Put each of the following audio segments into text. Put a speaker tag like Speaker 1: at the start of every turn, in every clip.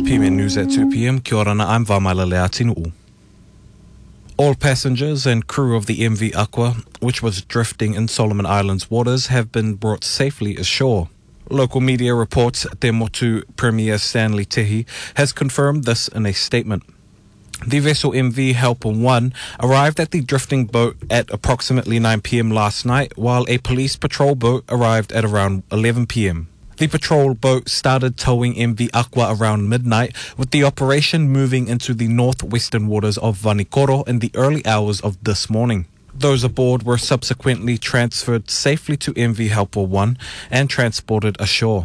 Speaker 1: PMN News at 2 p.m. Kia ora, I'm Vamailale Atinu'u. All passengers and crew of the MV Aqua, which was drifting in Solomon Islands waters, have been brought safely ashore. Local media reports Te Motu Premier Stanley Tehi has confirmed this in a statement. The vessel MV Helper 1 arrived at the drifting boat at approximately 9 p.m. last night, while a police patrol boat arrived at around 11 p.m. The patrol boat started towing MV Aqua around midnight, with the operation moving into the northwestern waters of Vanikoro in the early hours of this morning. Those aboard were subsequently transferred safely to MV Helper 1 and transported ashore.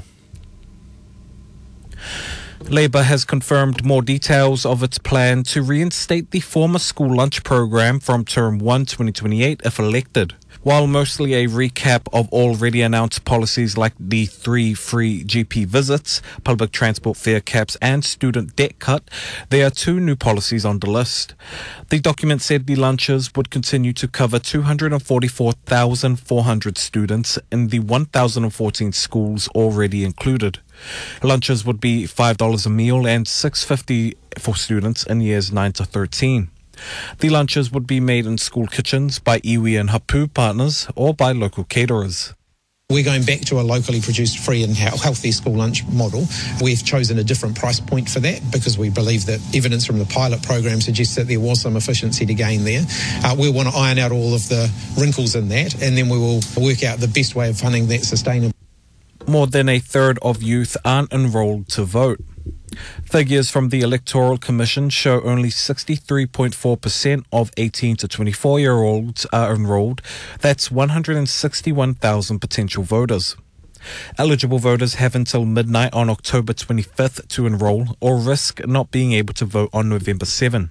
Speaker 1: Labour has confirmed more details of its plan to reinstate the former school lunch program from Term 1 2028 if elected. While mostly a recap of already announced policies like the 3 free GP visits, public transport fare caps and student debt cut, there are 2 new policies on the list. The document said the lunches would continue to cover 244,400 students in the 1,014 schools already included. Lunches would be $5 a meal and $6.50 for students in years 9 to 13. The lunches would be made in school kitchens by iwi and hapu partners or by local caterers.
Speaker 2: We're going back to a locally produced free and healthy school lunch model. We've chosen a different price point for that because we believe that evidence from the pilot program suggests that there was some efficiency to gain there. We want to iron out all of the wrinkles in that, and then we will work out the best way of funding that sustainably.
Speaker 1: More than a third of youth aren't enrolled to vote. Figures from the Electoral Commission show only 63.4% of 18 to 24-year-olds are enrolled. That's 161,000 potential voters. Eligible voters have until midnight on October 25th to enroll or risk not being able to vote on November 7.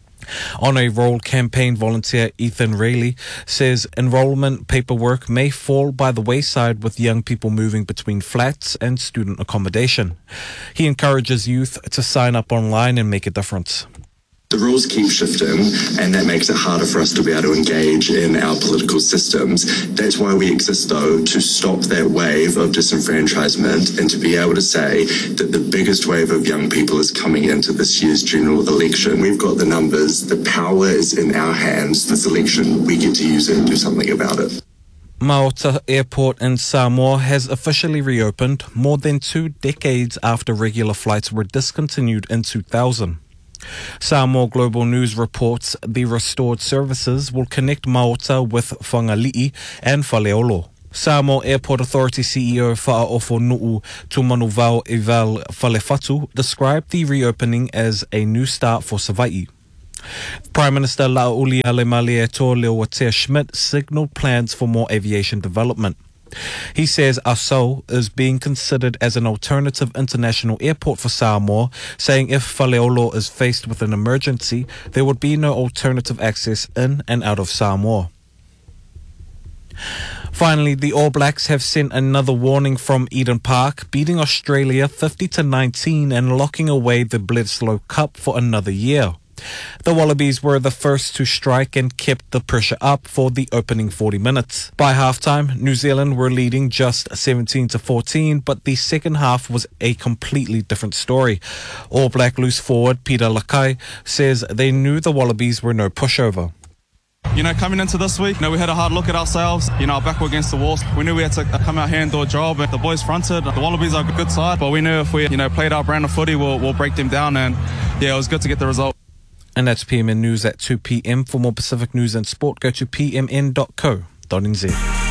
Speaker 1: On a roll campaign volunteer Ethan Rayleigh says enrollment paperwork may fall by the wayside with young people moving between flats and student accommodation. He encourages youth to sign up online and make a difference.
Speaker 3: The rules keep shifting, and that makes it harder for us to be able to engage in our political systems. That's why we exist, though, to stop that wave of disenfranchisement and to be able to say that the biggest wave of young people is coming into this year's general election. We've got the numbers, the power is in our hands. This election, we get to use it and do something about it.
Speaker 1: Maota Airport in Samoa has officially reopened more than 2 decades after regular flights were discontinued in 2000. Samoa Global News reports the restored services will connect Maota with Whangali'i and Faleolo. Samoa Airport Authority CEO Fa'aofo Nu'u Tumanuvao Eval Falefatu described the reopening as a new start for Savaii. Prime Minister La'uli Alemaliato Leowatea Schmidt signalled plans for more aviation development. He says Asau is being considered as an alternative international airport for Samoa, saying if Faleolo is faced with an emergency, there would be no alternative access in and out of Samoa. Finally, the All Blacks have sent another warning from Eden Park, beating Australia 50-19 and locking away the Bledisloe Cup for another year. The Wallabies were the first to strike and kept the pressure up for the opening 40 minutes. By halftime, New Zealand were leading just 17-14, but the second half was a completely different story. All Black loose forward Peter Lakai says they knew the Wallabies were no pushover.
Speaker 4: Coming into this week, we had a hard look at ourselves. Our back were against the walls. We knew we had to come out here and do a job. The boys fronted. The Wallabies are a good side, but we knew if we, played our brand of footy, we'll break them down. And yeah, it was good to get the result.
Speaker 1: And that's PMN News at 2 p.m. For more Pacific news and sport, go to pmn.co.nz.